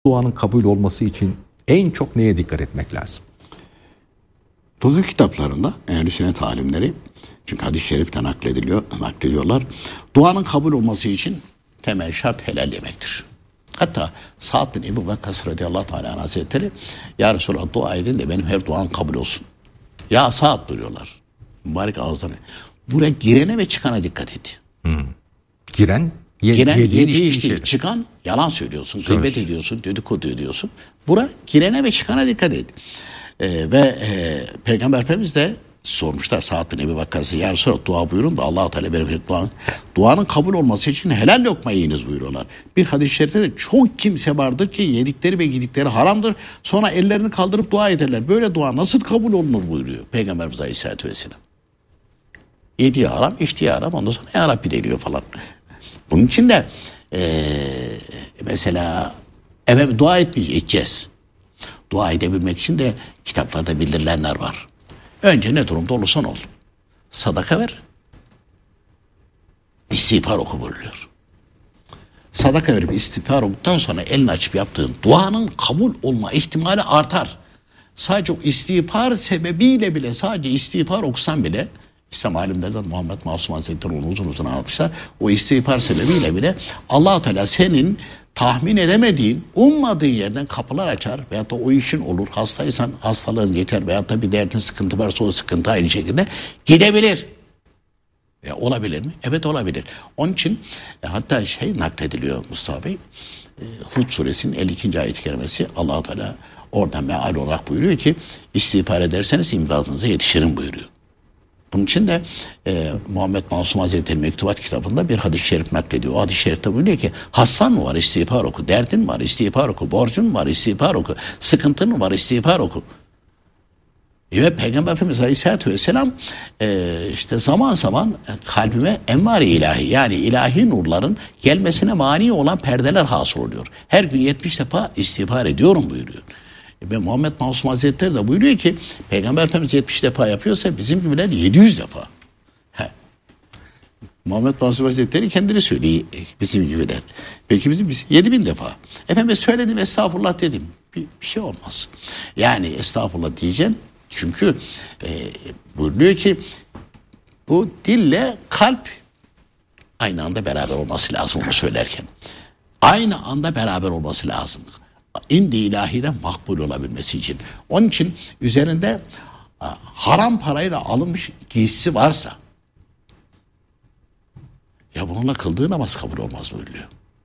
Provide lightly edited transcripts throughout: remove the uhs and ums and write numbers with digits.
duanın kabul olması için en çok neye dikkat etmek lazım? Fıkıh kitaplarında ehl-i sünnet alimleri, çünkü hadis-i şeriften naklediyorlar. Duanın kabul olması için temel şart helal yemektir. Hatta Sa'd bin Ebu Vakkas radıyallahu teala anh hazretleri, ya Resulallah dua edin de benim her duam kabul olsun. Ya Sa'd buyuruyorlar. Mübarek ağızdan. Buraya girene ve çıkana dikkat et. Giren yediğin içtiğin, çıkan yalan söylüyorsun, gıybet ediyorsun, dedikodu ediyorsun. Bura girene ve çıkana dikkat et. Peygamber Efendimiz de sormuşlar Sa'd bin Ebi Vakkas'a, ya Resulallah dua buyurun da Allah-u Teala benim duanın kabul olması için helal lokma yiyiniz buyuruyorlar. Bir hadis-i şerifte de çok kimse vardır ki yedikleri ve gidikleri haramdır. Sonra ellerini kaldırıp dua ederler. Böyle dua nasıl kabul olunur buyuruyor Peygamberimiz Aleyhisselatü Vesselam. Yediği haram, içtiği haram, ondan sonra ya Rabbi deniyor falan. Bunun için de mesela dua edeceğiz. Dua edebilmek için de kitaplarda bildirilenler var. Önce ne durumda olursan ol. Sadaka ver. İstiğfar oku buyuruyor. Sadaka verip istiğfar okuduktan sonra elini açıp yaptığın duanın kabul olma ihtimali artar. Sadece o istiğfar sebebiyle bile, sadece istiğfar okusan bile, İslam alimlerden Muhammed Masum Hazretleri onu uzun anlatmışlar. O istiğfar sebebiyle bile Allah-u Teala senin tahmin edemediğin, ummadığın yerden kapılar açar veyahut da o işin olur. Hastaysan hastalığın geçer veyahut da bir derdin, sıkıntı varsa o sıkıntı aynı şekilde gidebilir. Olabilir mi? Evet olabilir. Onun için hatta naklediliyor Mustafa Bey. Hud suresinin 52. ayet-i kerimesi, Allah-u Teala oradan meal olarak buyuruyor ki istiğfar ederseniz imdadınıza yetişirim buyuruyor. Bunun için de Muhammed Masum Hazretleri Mektubat kitabında bir hadis-i şerif naklediyor. O hadis-i şerifte buyuruyor ki hastan mı var istiğfar oku, derdin mi var istiğfar oku, borcun var istiğfar oku, sıkıntın mı var istiğfar oku. Ve Peygamber Efendimiz Aleyhisselatü Vesselam işte zaman zaman kalbime envar-i ilahi, yani ilahi nurların gelmesine mani olan perdeler hasıl oluyor. Her gün 70 defa istiğfar ediyorum buyuruyor. Ve Muhammed Masum Hazretleri de buyuruyor ki Peygamber Efendimiz 70 defa yapıyorsa bizim gibiler 700 defa. Muhammed Masum Hazretleri kendini söylüyor bizim gibiler. Peki biz 7000 defa. Efendim söyledim estağfurullah dedim. Bir şey olmaz. Yani estağfurullah diyeceğim. Çünkü buyuruyor ki bu dille kalp aynı anda beraber olması lazım onu söylerken. Aynı anda beraber olması lazım. İndi ilahiden makbul olabilmesi için. Onun için üzerinde haram parayla alınmış giysisi varsa ya bununla kıldığı namaz kabul olmaz buyuruyor.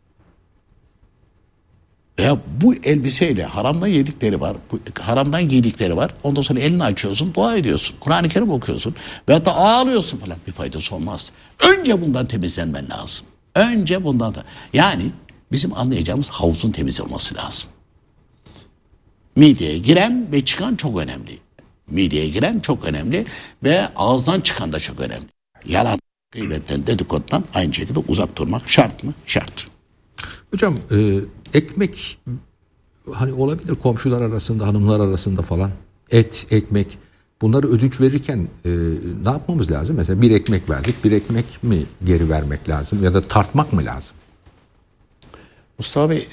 Veya bu elbiseyle haramdan yedikleri var, haramdan giydikleri var. Ondan sonra elini açıyorsun, dua ediyorsun. Kur'an-ı Kerim okuyorsun. Veyahut da ağlıyorsun falan, bir faydası olmaz. Önce bundan temizlenmen lazım. Önce bundan da. Yani bizim anlayacağımız havuzun temiz olması lazım. Mideye giren ve çıkan çok önemli. Mideye giren çok önemli ve ağızdan çıkan da çok önemli. Yalan, gıybetten, dedikodudan aynı şekilde uzak durmak şart mı? Şart. Hocam ekmek hani olabilir komşular arasında, hanımlar arasında falan. Et, ekmek, bunları ödünç verirken ne yapmamız lazım? Mesela bir ekmek verdik, bir ekmek mi geri vermek lazım ya da tartmak mı lazım? Mustafa Bey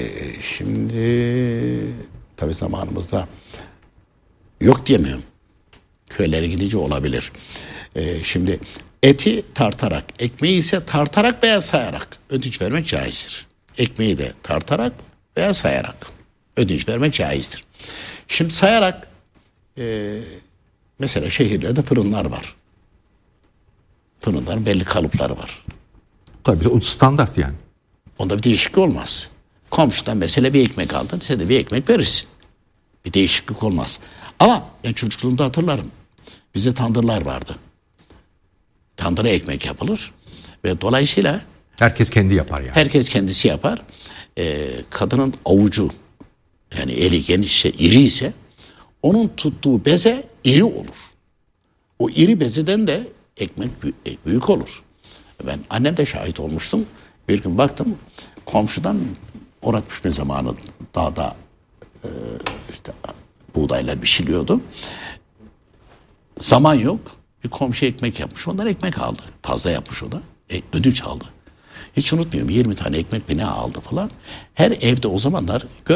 şimdi tabii zamanımızda yok diyemiyorum. Köylere gidince olabilir. Şimdi eti tartarak, ekmeği ise tartarak veya sayarak ödünç vermek caizdir. Ekmeği de tartarak veya sayarak ödünç vermek caizdir. Şimdi sayarak mesela şehirlerde fırınlar var. Fırınların belli kalıpları var. Tabii o standart yani. Onda bir değişiklik olmaz. Komşudan mesela bir ekmek aldın, sen de bir ekmek verirsin. Bir değişiklik olmaz. Ama ben çocukluğumda hatırlarım. Bizde tandırlar vardı. Tandıra ekmek yapılır ve dolayısıyla herkes kendi yapar yani. Herkes kendisi yapar. Kadının avucu, yani eli genişse, iri ise onun tuttuğu beze iri olur. O iri bezeden de ekmek büyük olur. Ben annemde şahit olmuştum. Bir gün baktım komşudan orak pişme zamanı dağda işte buğdaylar pişiliyordu. Zaman yok. Bir komşu ekmek yapmış. Ondan ekmek aldı. Fazla yapmış o da. Ödünç aldı. Hiç unutmuyorum 20 tane ekmek beni aldı falan. Her evde o zamanlar